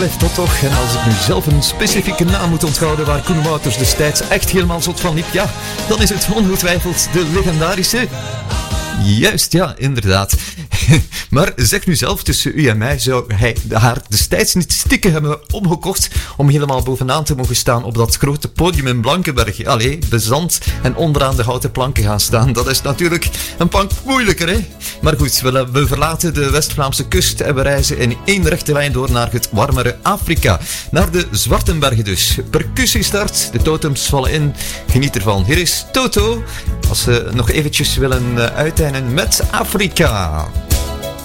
Blijft dat toch? En als ik nu zelf een specifieke naam moet onthouden waar Koen Wouters destijds echt helemaal zot van liep, ja, dan is het ongetwijfeld de legendarische... Juist, ja, inderdaad. Maar zeg nu zelf, tussen u en mij zou hij haar destijds niet stiekem hebben omgekocht om helemaal bovenaan te mogen staan op dat grote podium in Blankenberg. Allee, bezand en onderaan de houten planken gaan staan. Dat is natuurlijk een pak moeilijker, hè? Maar goed, we verlaten de West-Vlaamse kust en we reizen in één rechte lijn door naar het warmere Afrika. Naar de Zwartenbergen dus. Percussiestart, de totems vallen in. Geniet ervan. Hier is Toto, als ze nog eventjes willen uiteinden met Afrika.